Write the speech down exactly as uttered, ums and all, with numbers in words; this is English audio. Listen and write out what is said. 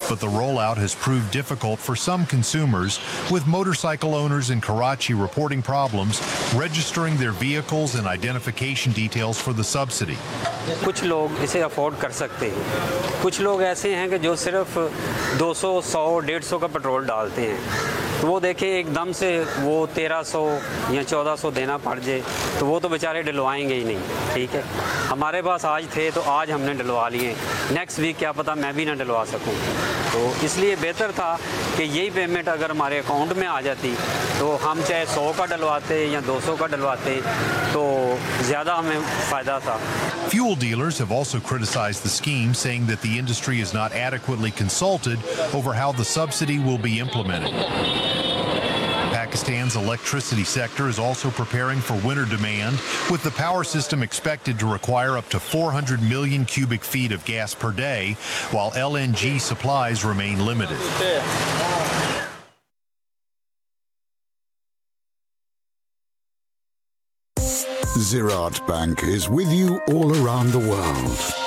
but the rollout has proved difficult for some consumers, with motorcycle owners in Karachi reporting problems registering their vehicles and identification details for the subsidy. कुछ लोग इसे afford कर सकते हैं, कुछ लोग ऐसे हैं कि जो सिर्फ दो सौ, सौ, डेढ़ सौ का पेट्रोल डालते हैं, तो वो देखें एकदम से वो तेरह सौ या चौदह सौ देना पड़ जाए तो वो तो बेचारे डलवाएंगे ही नहीं। ठीक है, हमारे पास आज थे तो आज हमने डलवा लिए, नेक्स्ट वीक क्या पता मैं भी ना डलवा सकूं, तो इसलिए बेहतर था कि यही पेमेंट अगर हमारे अकाउंट में आ जाती तो हम चाहे सौ का डलवाते या दो सौ का डलवाते तो ज़्यादा हमें फ़ायदा था। Fuel dealers have also criticized the scheme, saying that the industry is not adequately consulted over how the subsidy will be implemented. Pakistan's electricity sector is also preparing for winter demand, with the power system expected to require up to four hundred million cubic feet of gas per day, while L N G supplies remain limited. Ziraat Bank is with you all around the world.